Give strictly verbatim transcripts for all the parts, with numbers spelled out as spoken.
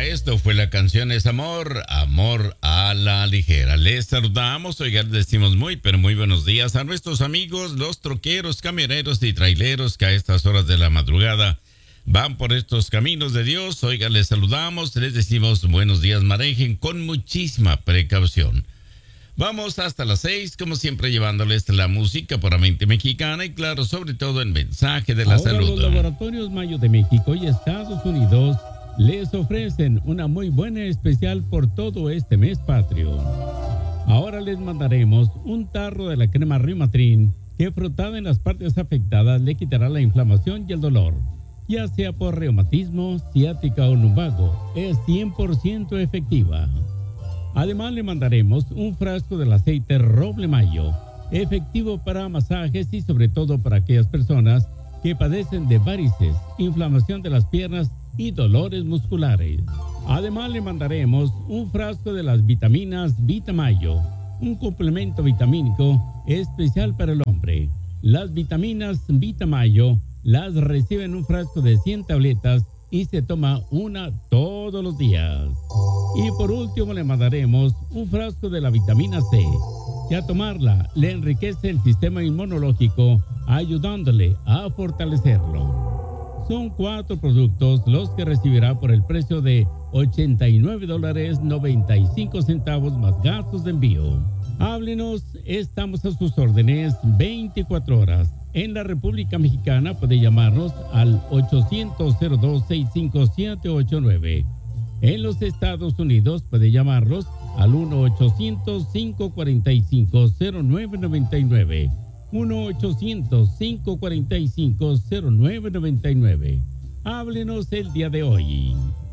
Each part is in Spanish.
esto fue la canción Es Amor, Amor a la Ligera. Les saludamos, oiga, les decimos muy, pero muy buenos días a nuestros amigos, los troqueros, camioneros y traileros que a estas horas de la madrugada van por estos caminos de Dios. Oiga, les saludamos, les decimos buenos días, manejen con muchísima precaución. Vamos hasta las seis, como siempre, llevándoles la música puramente mexicana y, claro, sobre todo el mensaje de la Ahora salud. Los Laboratorios Mayo de México y Estados Unidos les ofrecen una muy buena especial por todo este mes patrio. Ahora les mandaremos un tarro de la crema Rimatrin que frotada en las partes afectadas le quitará la inflamación y el dolor, ya sea por reumatismo, ciática o lumbago. Es cien por ciento efectiva. Además le mandaremos un frasco del aceite Roble Mayo, efectivo para masajes y sobre todo para aquellas personas que padecen de varices, inflamación de las piernas y dolores musculares. Además le mandaremos un frasco de las vitaminas Vitamayo, un complemento vitamínico especial para el hombre. Las vitaminas Vitamayo las recibe en un frasco de cien tabletas y se toma una todos los días. Y por último le mandaremos un frasco de la vitamina C, que a tomarla le enriquece el sistema inmunológico, ayudándole a fortalecerlo. Son cuatro productos los que recibirá por el precio de ochenta y nueve dólares noventa y cinco centavos más gastos de envío. Háblenos, estamos a sus órdenes veinticuatro horas. En la República Mexicana puede llamarnos al ochocientos cero dos sesenta y cinco siete ocho nueve. En los Estados Unidos puede llamarlos al uno ochocientos cinco cuarenta y cinco cero nueve noventa y nueve. uno ochocientos cinco cuarenta y cinco cero nueve noventa y nueve. Háblenos el día de hoy.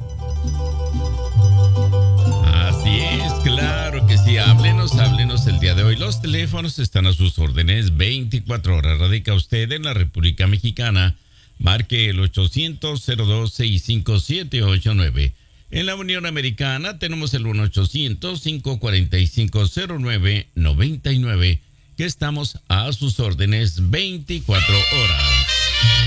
Así es, claro que sí. Háblenos, háblenos el día de hoy. Los teléfonos están a sus órdenes veinticuatro horas. Radica usted en la República Mexicana. Marque el ochocientos cero dos sesenta y cinco siete ocho nueve. En la Unión Americana tenemos el uno ochocientos cinco cuarenta y cinco cero nueve noventa y nueve, que estamos a sus órdenes veinticuatro horas.